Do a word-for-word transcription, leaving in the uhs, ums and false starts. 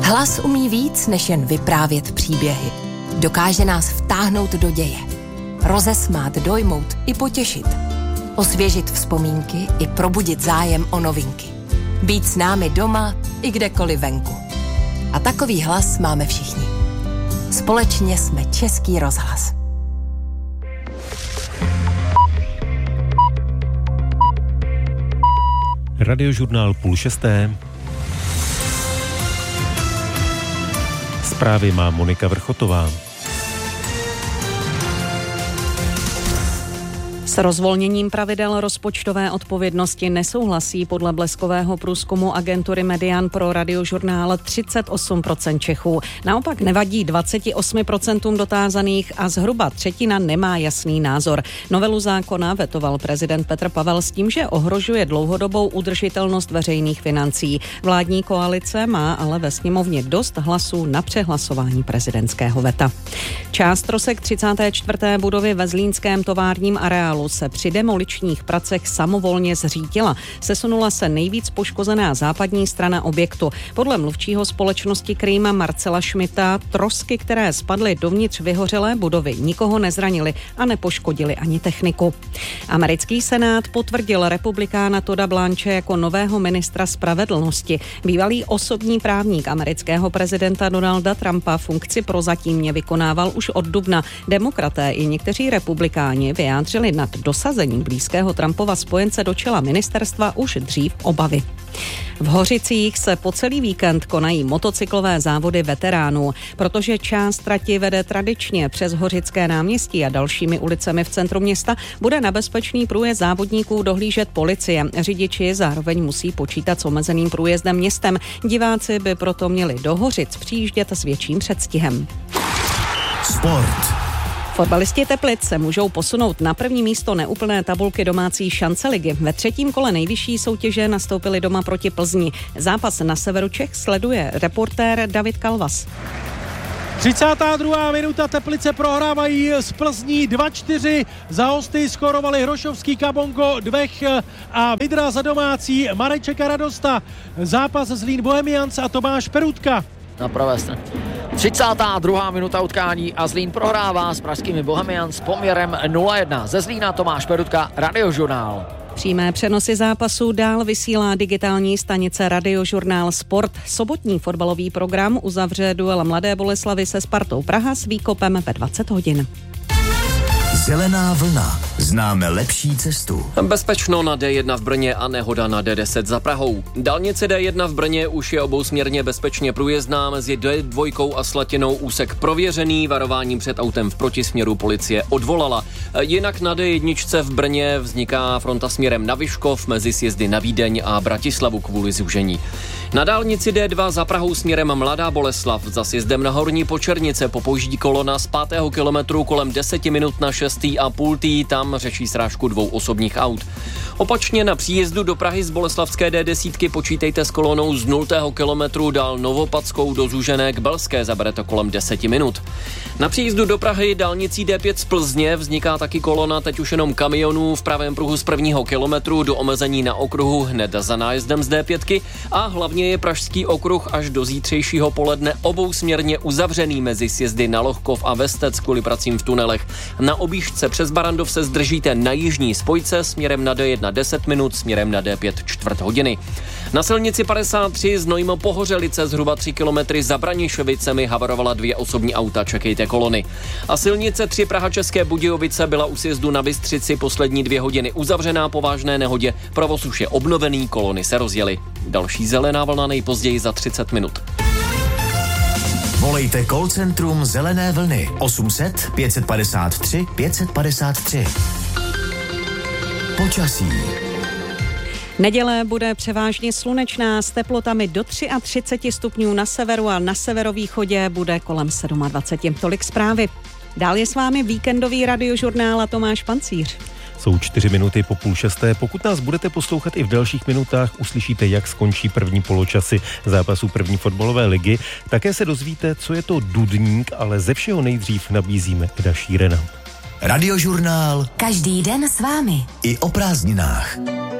Hlas umí víc, než jen vyprávět příběhy. Dokáže nás vtáhnout do děje. Rozesmát, dojmout i potěšit. Osvěžit vzpomínky i probudit zájem o novinky. Být s námi doma i kdekoliv venku. A takový hlas máme všichni. Společně jsme Český rozhlas. Radiožurnál půl šesté. Zprávy má Monika Vrchotová. S rozvolněním pravidel rozpočtové odpovědnosti nesouhlasí podle bleskového průzkumu agentury Median pro Radiožurnál třicet osm procent Čechů. Naopak nevadí dvacet osm procent dotázaných a zhruba třetina nemá jasný názor. Novelu zákona vetoval prezident Petr Pavel s tím, že ohrožuje dlouhodobou udržitelnost veřejných financí. Vládní koalice má ale ve sněmovně dost hlasů na přehlasování prezidentského veta. Část trosek třicáté čtvrté budovy ve zlínském továrním areálu se při demoličních pracech samovolně zřítila. Sesunula se nejvíc poškozená západní strana objektu. Podle mluvčího společnosti Krým Marcela Šmita trosky, které spadly dovnitř vyhořelé budovy, nikoho nezranily a nepoškodily ani techniku. Americký senát potvrdil republikána Todda Blanche jako nového ministra spravedlnosti. Bývalý osobní právník amerického prezidenta Donalda Trumpa funkci prozatímně vykonával už od dubna. Demokraté i někteří republikáni vyjádřili nad dosazením blízkého Trumpova spojence do čela ministerstva už dřív obavy. V Hořicích se po celý víkend konají motocyklové závody veteránů. Protože část trati vede tradičně přes Hořické náměstí a dalšími ulicemi v centru města, bude na bezpečný průjezd závodníků dohlížet policie. Řidiči zároveň musí počítat s omezeným průjezdem městem. Diváci by proto měli do Hořic přijíždět s větším předstihem. Sport. Fotbalisti Teplic se můžou posunout na první místo neúplné tabulky domácí šance ligy. Ve třetím kole nejvyšší soutěže nastoupili doma proti Plzni. Zápas na severu Čech sleduje reportér David Kalvas. třicátá druhá minuta, Teplice prohrávají z Plzní dva čtyři. Za hosty skorovali Hrošovský, Kabonko, Dvech a Vidra za domácí Mareček a Radosta. Zápas Zlín Bohemians a Tomáš Perutka. Na pravé straně. třicátá druhá minuta utkání a Zlín prohrává s pražskými Bohemians s poměrem nula jedna. Ze Zlína Tomáš Perutka, Radiožurnál. Přímé přenosy zápasů dál vysílá digitální stanice Radiožurnál Sport. Sobotní fotbalový program uzavře duel Mladé Boleslavi se Spartou Praha s výkopem ve dvacet hodin. Zelená vlna. Známe lepší cestu. Bezpečno na D jedna v Brně a nehoda na D deset za Prahou. Dálnice D jedna v Brně už je obousměrně bezpečně průjezdná, mezi D dva a Slatinou úsek prověřený, varováním před autem v protisměru policie odvolala. Jinak na D jedna v Brně vzniká fronta směrem na Vyškov mezi sjezdy na Vídeň a Bratislavu kvůli zúžení. Na dálnici D dva za Prahou směrem Mladá Boleslav za sjezdem na Horní Počernice popouždí kolona z pátého kilometru kolem deseti minut na šestý a půl tý, tam řeší srážku dvou osobních aut. Opačně na příjezdu do Prahy z boleslavské D deset počítejte s kolonou z nultého kilometru dál Novopadskou do Zúžené k Belské, zabere to kolem deseti minut. Na příjezdu do Prahy dálnicí D pět z Plzně vzniká taky kolona teď už jenom kamionů v pravém pruhu z prvního kilometru do omezení na okruhu hned za nájezdem z D pět a hlavně je pražský okruh až do zítřejšího poledne obousměrně uzavřený mezi sjezdy na Lohkov a Vestec kvůli pracím v tunelech. Na objížďce přes Barandov se zdržíte na jižní spojce směrem na D jedna deset minut, směrem na D pět čtvrt hodiny. Na silnici padesát tři Znojmo Pohořelice zhruba tři kilometry za Branišovicemi havarovala dvě osobní auta, čekejte kolony. A silnice tři Praha České Budějovice byla u sjezdu na Bystřici poslední dvě hodiny uzavřená po vážné nehodě, provoz už je obnovený, kolony se rozjely. Další zelená vlna nejpozději za třicet minut. Volejte call centrum Zelené vlny osm set pět padesát tři pět padesát tři. Počasí. Neděle bude převážně slunečná s teplotami do třicet tři stupňů na severu a na severovýchodě bude kolem dvacet sedm. Tolik zprávy. Dál je s vámi víkendový radiožurnál a Tomáš Pancíř. Jsou čtyři minuty po půl šesté. Pokud nás budete poslouchat i v dalších minutách, uslyšíte, jak skončí první poločasy zápasu první fotbalové ligy. Také se dozvíte, co je to dudník, ale ze všeho nejdřív nabízíme Eda Sheerana. Radiožurnál. Každý den s vámi. I o prázdninách.